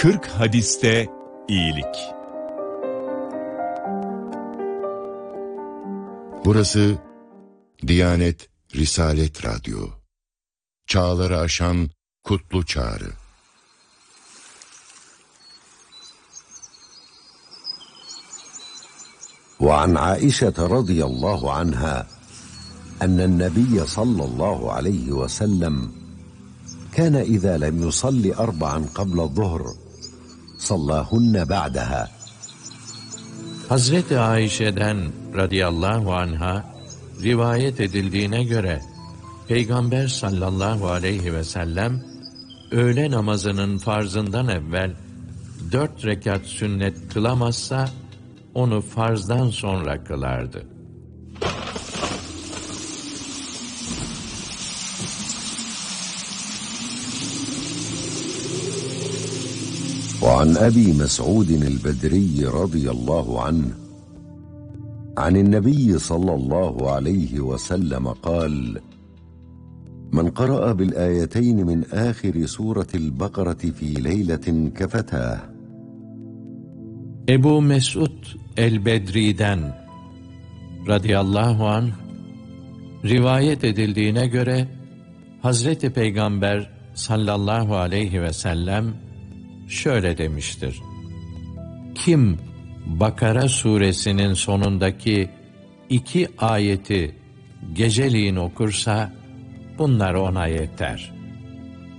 40 hadiste iyilik. Burası Diyanet Risalet Radyo. Çağları aşan kutlu çağrı. وعن عائشة رضي الله عنها أن النبي صلى الله عليه وسلم كان إذا لم يصل 4 قبل الظهر صلاهن بعدها. Hazreti Ayşe'den radıyallahu anha rivayet edildiğine göre Peygamber sallallahu aleyhi ve sellem öğle namazının farzından evvel 4 rekat sünnet kılamazsa onu farzdan sonra kılardı. وعن أبي مسعود البدري رضي الله عنه عن النبي صلى الله عليه وسلم قال: من قرأ بالآيتين من آخر سورة البقرة في ليلة كفتاه. Ebu Mesud el-Bedri'den radıyallahu anh rivayet edildiğine göre Hazreti Peygamber sallallahu aleyhi ve sellem şöyle demiştir: kim Bakara suresinin sonundaki 2 ayeti geceliğin okursa bunlar ona yeter.